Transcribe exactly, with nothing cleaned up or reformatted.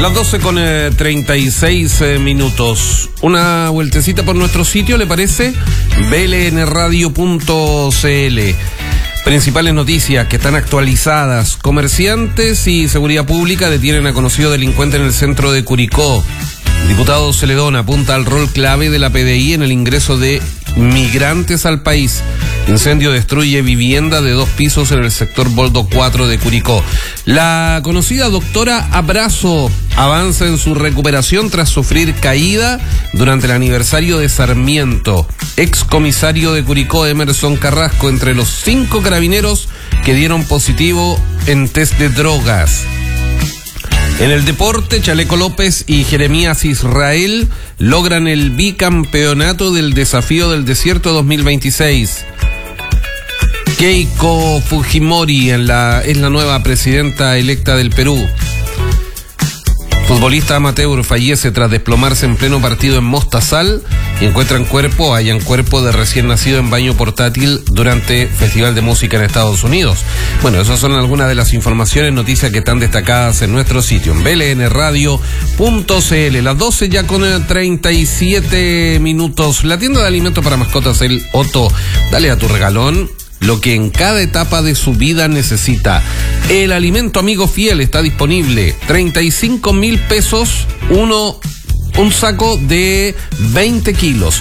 Las doce con eh, treinta y seis eh, minutos. Una vueltecita por nuestro sitio, ¿le parece? b l n radio punto c l. Principales noticias que están actualizadas. Comerciantes y seguridad pública detienen a conocido delincuente en el centro de Curicó. Diputado Celedón apunta al rol clave de la P D I en el ingreso de migrantes al país. Incendio destruye vivienda de dos pisos en el sector Boldo cuatro de Curicó. La conocida doctora Abrazo avanza en su recuperación tras sufrir caída durante el aniversario de Sarmiento. Excomisario de Curicó, Emerson Carrasco, entre los cinco carabineros que dieron positivo en test de drogas. En el deporte, Chaleco López y Jeremías Israel logran el bicampeonato del Desafío del Desierto dos mil veintiséis. Keiko Fujimori en la, es la nueva presidenta electa del Perú. Futbolista amateur fallece tras desplomarse en pleno partido en Mostazal y encuentran cuerpo, hallan cuerpo de recién nacido en baño portátil durante Festival de Música en Estados Unidos. Bueno, esas son algunas de las informaciones, noticias que están destacadas en nuestro sitio, en b l n radio punto c l. Las doce ya con treinta y siete minutos. La tienda de alimentos para mascotas El Otto. Dale a tu regalón lo que en cada etapa de su vida necesita. El alimento amigo fiel está disponible. treinta y cinco mil pesos, uno, un saco de veinte kilos.